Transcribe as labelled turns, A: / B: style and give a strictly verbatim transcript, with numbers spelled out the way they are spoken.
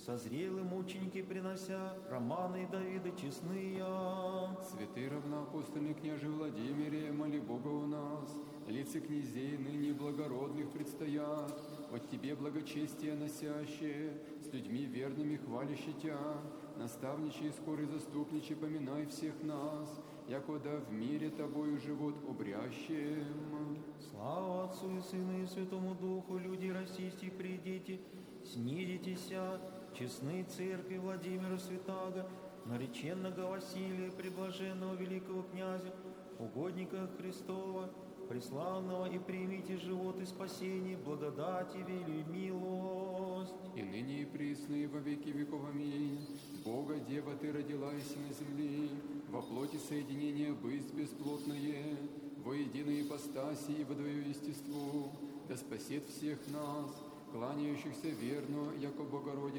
A: созрелы мученики принося, романы Давида честные.
B: Святый равноапостольный княже Владимире, моли Бога у нас, лица князей ныне благородных предстоят, от Тебе благочестие носящее, с людьми верными хваляще Тя, наставничай и скорый заступничай, поминай всех нас, якода в мире Тобою живот обрящем.
A: Слава Отцу и Сыну и Святому Духу, люди российские, придите, снизитеся, честны церкви Владимира Святаго, нареченного Василия, преблаженного великого князя, угодника Христова, преславного, и примите живот и спасение, благодати, вели милость.
B: И ныне и присно, и во веки веков. Аминь. Бога, Дева, Ты родилась на земле, во плоти соединения бысть бесплотное, во единой ипостаси и во двое естеству, да спасет всех нас, кланяющихся верно, яко Богородице